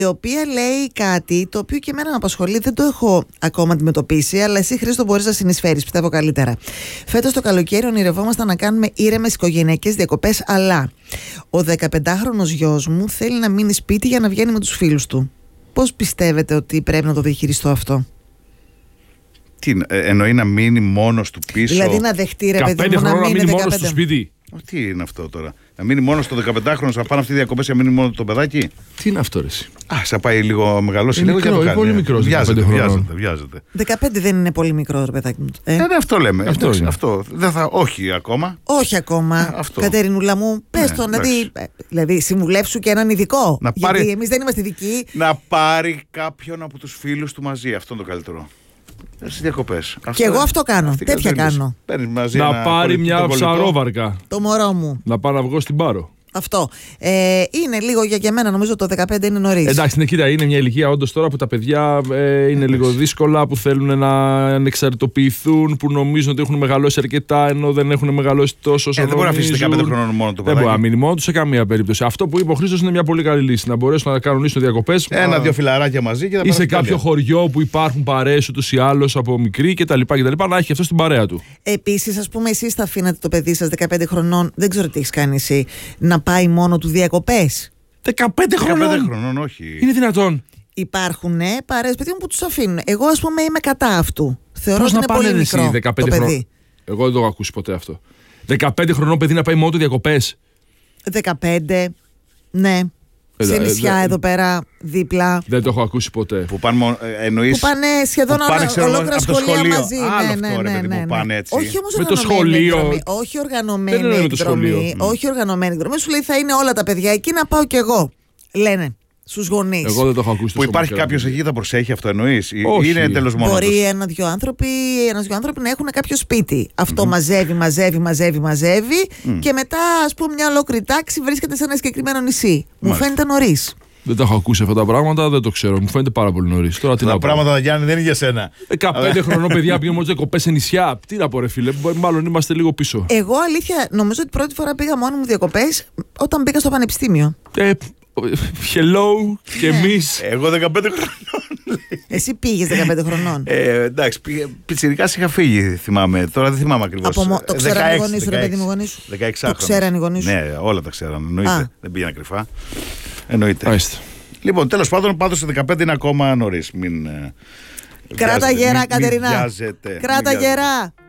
η οποία λέει κάτι το οποίο και εμένα με απασχολεί, δεν το έχω ακόμα αντιμετωπίσει, αλλά εσύ, Χρήστο, μπορείς να συνεισφέρεις, πιστεύω καλύτερα. Φέτος το καλοκαίρι ονειρευόμασταν να κάνουμε ήρεμες οικογενειακές διακοπές, αλλά ο 15χρονος γιος μου θέλει να μείνει σπίτι για να βγαίνει με τους φίλους του. Πώς πιστεύετε ότι πρέπει να το διαχειριστώ αυτό? Τι εννοεί να μείνει μόνος του πίσω? Δηλαδή να δεχτεί, ρε παιδί μου, να μείνει μόνος του σπίτι. Τι είναι αυτό τώρα? Να μείνει μόνο στο 15χρονο, να πάνε αυτή τη διακοπές και να μείνει μόνο το παιδάκι. Τι είναι αυτό, ρε εσύ? Θα πάει λίγο μεγαλώσει λίγο. Είναι πολύ μικρός. Βιάζεται. 15 δεν είναι πολύ μικρό, ρε παιδάκι μου. Αυτό λέμε. Αυτό δεν θα, όχι ακόμα. Όχι ακόμα. Κατερινούλα μου, πες το. Δηλαδή, συμβουλεύσου και έναν ειδικό. Γιατί εμείς δεν είμαστε ειδικοί. Να πάρει κάποιον από τους φίλους του μαζί. Αυτό είναι το καλύτερο. Στις διακοπές. Και εγώ αυτό κάνω. Τέτοια κάνω. Να πάρει μια ψαρόβαρκα. Το μωρό μου. Να πάω να βγω στην Πάρο. Αυτό. Είναι λίγο για μένα, νομίζω το 15 είναι νωρίς. Εντάξει, κοίτα, είναι μια ηλικία όντως τώρα που τα παιδιά είναι λίγο δύσκολα, που θέλουν να ανεξαρτητοποιηθούν, που νομίζουν ότι έχουν μεγαλώσει αρκετά ενώ δεν έχουν μεγαλώσει τόσο όσο δεν μπορεί να αφήσει 15 χρόνων μόνο το παιδάκι. Δεν μπορεί να μείνει μόνο του σε καμία περίπτωση. Αυτό που είπε ο Χρήστος είναι μια πολύ καλή λύση. Να μπορέσουν να κανονίσουν διακοπές. Ένα-δύο φιλαράκια μαζί και ή σε κάποιο χωριό που υπάρχουν παρέες ούτως ή άλλως από μικρή κτλ. Να έχει αυτό στην παρέα του. Επίσης, ας πούμε, εσείς θα αφήνατε το παιδί σας 15 χρονών, δεν ξέρω τι έχεις κάνει εσύ, να πάει μόνο του διακοπές? 15 χρονών, όχι. Είναι δυνατόν? Υπάρχουν παρέες παιδιών που τους αφήνουν. Εγώ, ας πούμε, είμαι κατά αυτού. Θεωρώ ότι είναι πολύ μικρό 15 το παιδί. Εγώ δεν το έχω ακούσει ποτέ αυτό. 15 χρονών παιδί να πάει μόνο του διακοπές. 15, ναι. Σε νησιά εδώ πέρα δίπλα. Δεν το έχω ακούσει ποτέ. Που πάνε, εννοείς, που πάνε σχεδόν ολόκληρα σχολεία μαζί. Ναι. Όχι όμως οργανωμένη εκδρομή. Όχι οργανωμένη εκδρομή. Σου λέει θα είναι όλα τα παιδιά εκεί, να πάω κι εγώ. Λένε στους γονείς. Εγώ δεν το έχω ακούσει. Που υπάρχει κάποιος εκεί θα προσέχει αυτό, εννοείς? Είναι εντελώς μόνος τους? Μπορεί ένα-δυο άνθρωποι να έχουν κάποιο σπίτι. Αυτό μαζεύει και μετά, ας πούμε, μια ολόκληρη τάξη βρίσκεται σε ένα συγκεκριμένο νησί. Μου φαίνεται νωρίς. Δεν τα έχω ακούσει αυτά τα πράγματα, δεν το ξέρω. Μου φαίνεται πάρα πολύ νωρίς. Τώρα τι να πω. Τα πράγματα, Γιάννη, δεν είναι για σένα. 15 χρονών παιδιά πήγαμε μόνο διακοπές σε νησιά. Τι να πω, ρε φίλε, μάλλον είμαστε λίγο πίσω. Εγώ αλήθεια νομίζω ότι πρώτη φορά πήγα μόνη μου διακοπές όταν πήγα στο πανεπιστήμιο. Hello και εμείς. Εγώ 15 χρονών. Εσύ πήγες 15 χρονών? Εντάξει, πιτσιρικάς είχα φύγει, θυμάμαι. Τώρα δεν θυμάμαι ακριβώς. Το ξέραν οι γονείς σου, ρε παιδί μου, γονείς σου? 16 το ξέραν οι γονείς σου? Ναι, όλα τα ξέραν. Εννοείται. Δεν πήγαινα κρυφά. Εννοείται. Λοιπόν, τέλος πάντων, πάντως σε 15 είναι ακόμα νωρίς. Κράτα γερά, Κατερινά. Κράτα γερά.